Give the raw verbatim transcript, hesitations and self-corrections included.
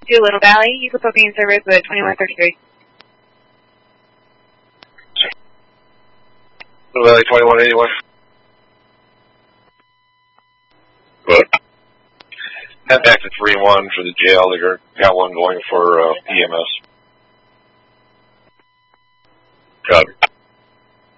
to Little Valley. You could put me in service with twenty-one thirty-three. Little Valley twenty-one eighty-one. Good. Head back to three one for the jail. They got one going for uh, E M S. Got it.